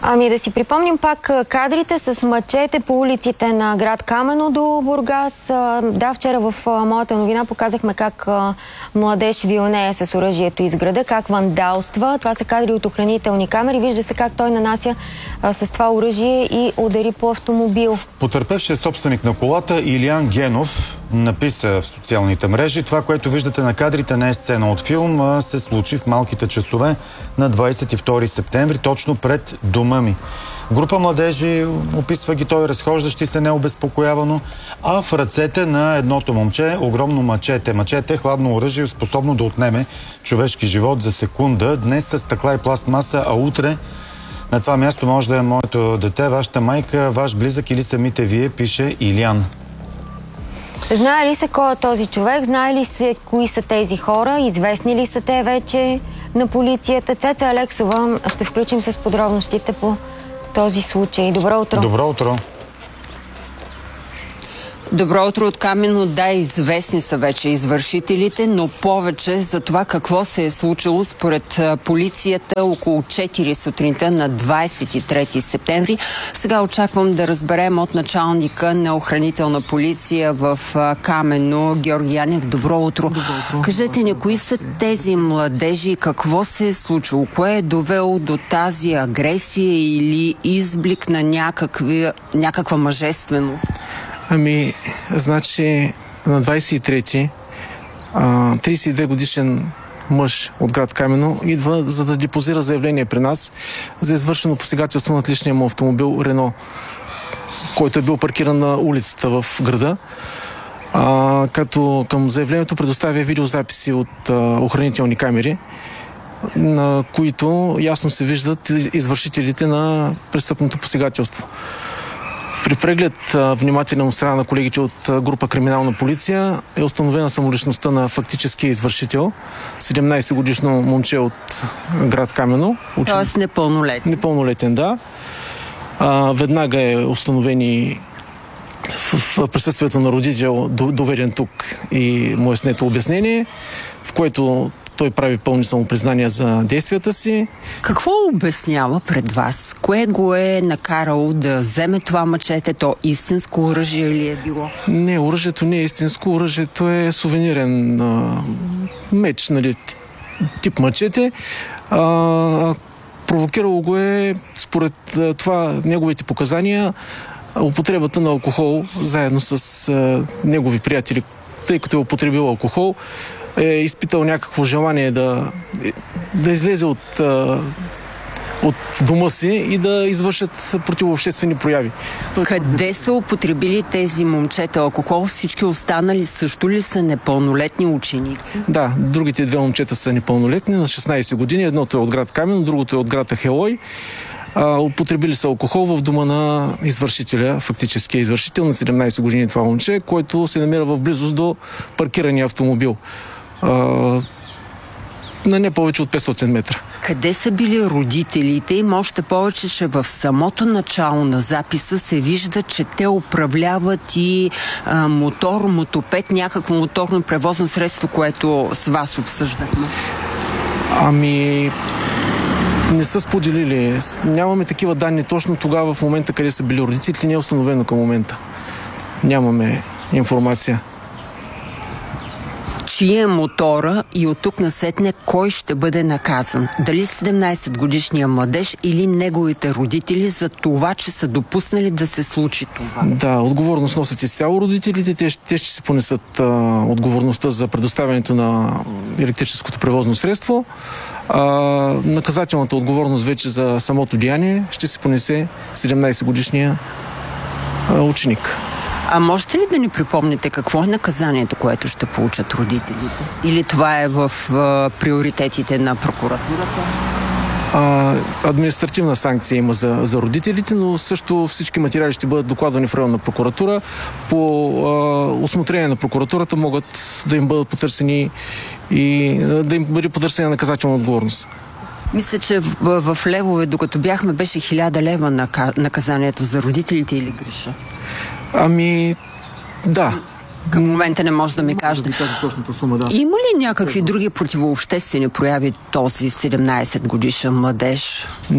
Ами да си припомним пак кадрите с мъчете по улиците на град Камено до Бургас. Да, вчера в моята новина показахме как младеж вилнее с оръжието из града, как вандалства. Това са кадри от охранителни камери. Вижда се как той нанася с това оръжие и удари по автомобил. Потърпевшият собственик на колата Илиян Генов написа в социалните мрежи: това, което виждате на кадрите, не е сцена от филм, а се случи в малките часове на 22 септември, точно пред дома ми. Група младежи, описва ги той, разхождащи се необезпокоявано, а в ръцете на едното момче огромно мачете. Мачете, хладно оръжие, способно да отнеме човешки живот за секунда. Днес с стъкла и пластмаса, а утре на това място може да е моето дете, вашата майка, ваш близък или самите вие, пише Илиян. Знае ли се кой е този човек? Знае ли се кои са тези хора? Известни ли са те вече на полицията? Цеца Алексова ще включим с подробностите по този случай. Добро утро. Добро утро. Добро утро от Камено. Да, известни са вече извършителите, но повече за това какво се е случило според полицията около 4 сутринта на 23 септември. Сега очаквам да разберем от началника на охранителна полиция в Камено, Георги Янев. Добро утро. Добро утро. Кажете ни, кои са тези младежи, какво се е случило, кое е довело до тази агресия или изблик на някаква мъжественост? Ами, значи на 23-ти 32 годишен мъж от град Камено идва, за да депозира заявление при нас за извършено посегателство над личния му автомобил Рено, който е бил паркиран на улицата в града. Като към заявлението предоставя видеозаписи от охранителни камери, на които ясно се виждат извършителите на престъпното посегателство. При преглед внимателен от страна на колегите от група криминална полиция е установена самоличността на фактическия извършител, 17-годишно момче от град Камено. Тоест непълнолетен. Непълнолетен, да. Веднага е установени в присъствието на родител, доведен тук, и му е снето обяснение, в което той прави пълни самопризнания за действията си. Какво обяснява пред вас? Кое го е накарало да вземе това мачете? То истинско оръжие ли е било? Не, оръжието не е истинско. Оръжието е сувенирен меч, нали, тип мачете. Провокирало го е, според това, неговите показания, употребата на алкохол заедно с негови приятели. Тъй като е употребил алкохол, е изпитал някакво желание да излезе от дома си и да извършат противообществени прояви. Къде са употребили тези момчета алкохол? Всички останали също ли са непълнолетни ученици? Да, другите две момчета са непълнолетни, на 16 години. Едното е от град Камено, другото е от град Ахелой. Употребили са алкохол в дома на извършителя, фактическия извършител на 17 години, това момче, който се намира в близост до паркирания автомобил. На не повече от 500 метра. Къде са били родителите им? Още повече, че в самото начало на записа се вижда, че те управляват и мотор, мотопед, някакво моторно превозно средство, което с вас обсъждахме. Ами, не са споделили. Нямаме такива данни точно тогава, в момента, къде са били родителите, не е установено към момента. Нямаме информация. Чие е мотора и от тук насетне кой ще бъде наказан? Дали 17-годишния младеж или неговите родители за това, че са допуснали да се случи това? Да, отговорност носят изцяло родителите. Те ще се понесат отговорността за предоставянето на електрическото превозно средство. Наказателната отговорност вече за самото деяние ще се понесе 17-годишния ученик. А можете ли да ни припомните какво е наказанието, което ще получат родителите? Или това е в приоритетите на прокуратурата? Административна санкция има за родителите, но също всички материали ще бъдат докладвани в районна прокуратура. По усмотрение на прокуратурата могат да им бъдат потърсени и да им бъде потърсена наказателна отговорност. Мисля, че в левове, докато бяхме, беше 1000 лева наказанието за родителите, или греша? Ами, да. Към момента не може да ми кажете. Има ли някакви други противообществени прояви този 17 годишен младеж? Не.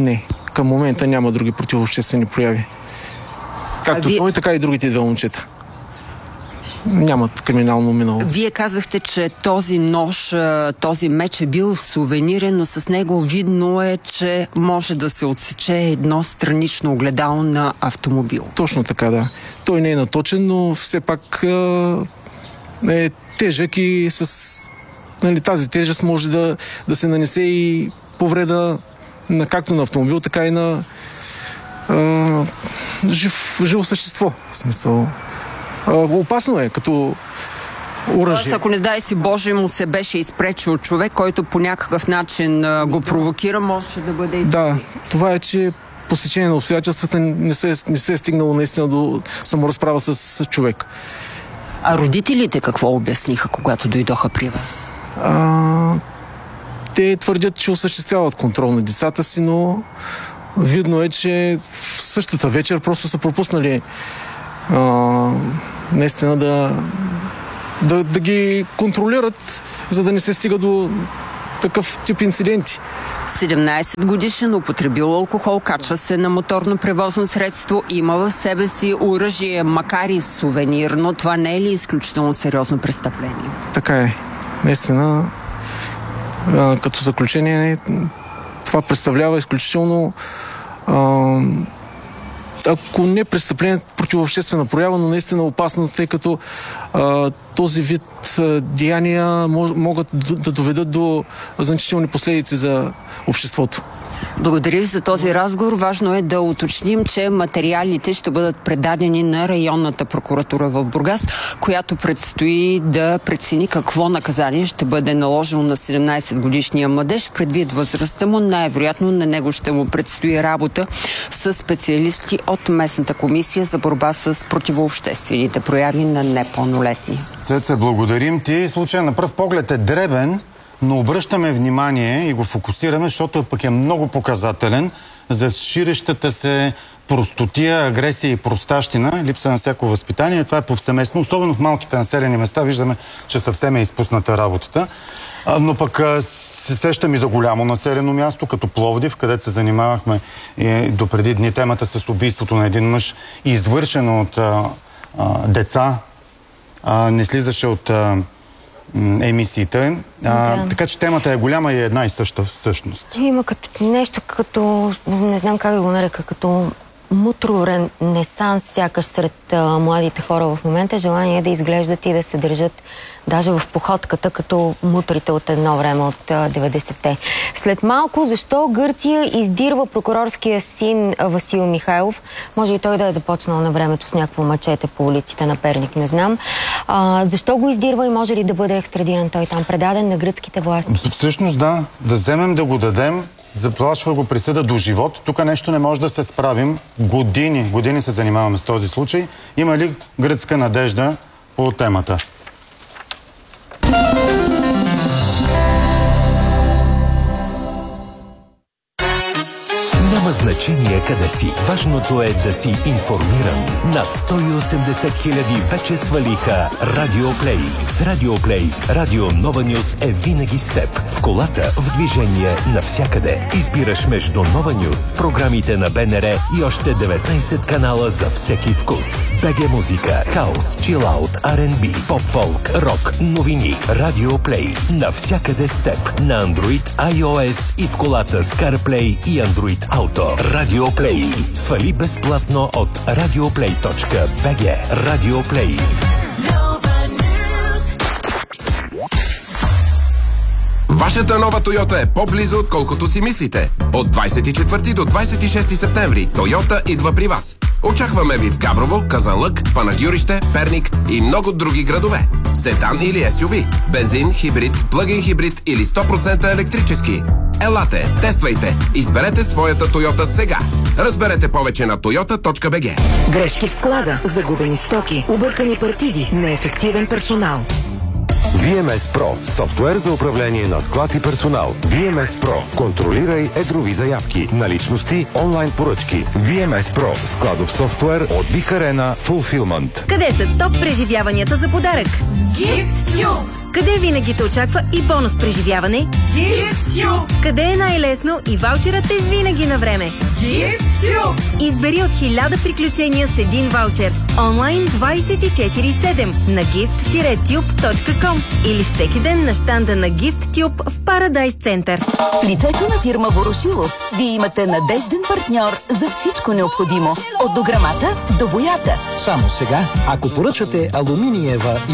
към момента няма други противообществени прояви. Както той, така и другите две момчета. Нямат криминално минало. Вие казахте, че този нож, този меч е бил сувенирен, но с него видно е, че може да се отсече едно странично огледало на автомобил. Точно така, да. Той не е наточен, но все пак е тежък и с тази тежест може да се нанесе и повреда както на автомобил, така и на живо същество. В смисъл. Опасно е като оръжие. Ако не дай си Боже му се беше изпречил човек, който по някакъв начин го провокира, може да бъде и... Да, това е, че по стечение на обстоятелствата не се е стигнало наистина до саморазправа с човек. А родителите какво обясниха, когато дойдоха при вас? Те твърдят, че осъществяват контрол на децата си, но видно е, че в същата вечер просто са пропуснали наистина да ги контролират, за да не се стига до такъв тип инциденти. 17 годишен, употребил алкохол, качва се на моторно превозно средство, има в себе си оръжие, макар и сувенирно. Това не е ли изключително сериозно престъпление? Така е. Наистина, като заключение, това представлява изключително ако не престъпление, противообществена проява, но наистина опасно, тъй като този вид деяния могат да доведат до значителни последици за обществото. Благодаря ви за този разговор. Важно е да уточним, че материалите ще бъдат предадени на районната прокуратура в Бургас, която предстои да прецени какво наказание ще бъде наложено на 17-годишния младеж. Предвид възрастта му, най-вероятно на него ще му предстои работа с специалисти от местната комисия за борба с противообществените прояви на непълнолетни. Цеца, благодарим ти. Случай на пръв поглед е дребен, но обръщаме внимание и го фокусираме, защото пък е много показателен за ширещата се простотия, агресия и простащина, липса на всяко възпитание. Това е повсеместно, особено в малките населени места. Виждаме, че съвсем е изпусната работата. Но пък се сещам и за голямо населено място, като Пловдив, където се занимавахме до преди дни темата с убийството на един мъж, извършено от деца. Не слизаше от емисиите. Така че темата е голяма и е една и съща всъщност. Има нещо като, не знам как да го нарека, като мутро-ренесанс сякаш сред младите хора в момента. Желание да изглеждат и да се държат даже в походката, като мутрите от едно време, от 90-те. След малко, защо Гърция издирва прокурорския син Васил Михайлов? Може и той да е започнал на времето с някакво мачете по улиците на Перник, не знам. Защо го издирва и може ли да бъде екстрадиран той там, предаден на гръцките власти? Всъщност да вземем да го дадем. Заплашва го присъда до живот. Тук нещо не може да се справим. Години се занимаваме с този случай. Има ли гръцка надежда по темата? Няма значение къде си. Важното е да си информиран. Над 180 хиляди вече свалиха Радиоплей. С Радиоплей Радио Нова Нюс е винаги с теб. В колата, в движение, навсякъде. Избираш между Нова Нюс, програмите на БНР и още 19 канала за всеки вкус. БГ музика, хаус, чилаут, R&B, поп-фолк, рок, новини. Радиоплей. Навсякъде с теб. На Android, iOS и в колата с CarPlay и Android Auto. Радиоплей. Свали безплатно от radioplay.bg. Радиоплей. Вашата нова Тойота е по-близо, отколкото си мислите. От 24 до 26 септември Тойота идва при вас. Очакваме ви в Габрово, Казанлък, Панагюрище, Перник и много други градове. Седан или SUV, бензин, хибрид, плъгин хибрид или 100% електрически. Елате, тествайте, изберете своята Тойота сега. Разберете повече на toyota.bg. Грешки в склада, загубени стоки, объркани партиди, неефективен персонал. VMS Pro – софтуер за управление на склад и персонал. VMS Pro – контролирай едрови заявки, наличности, онлайн поръчки. VMS Pro – складов софтуер от Big Arena Fulfillment. Къде са топ преживяванията за подарък? Gift New! Къде винаги те очаква и бонус преживяване? GiftTube! Къде е най-лесно и ваучерът е винаги на време? GiftTube! Избери от 1000 приключения с един ваучер. Онлайн 24/7 на gift-tube.com или всеки ден на щанда на GiftTube в Paradise Center. В лицето на фирма Ворошилов вие имате надежден партньор за всичко необходимо. От дограмата до боята. Само сега, ако поръчате алуминиева